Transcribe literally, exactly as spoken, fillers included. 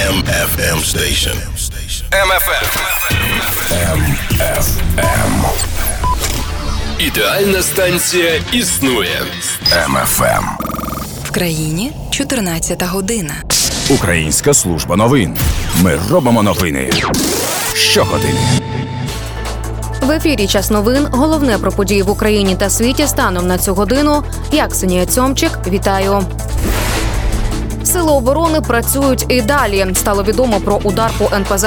M F M station. М Ф М. М Ф М. Ідеальна станція існує. М Ф М. В країні чотирнадцята година. Українська служба новин. Ми робимо новини щогодини. В ефірі «Час новин». Головне про події в Україні та світі станом на цю годину. Я, Ксенія Цьомчик, вітаю. Сили оборони працюють і далі. Стало відомо про удар по Ен Пе Зе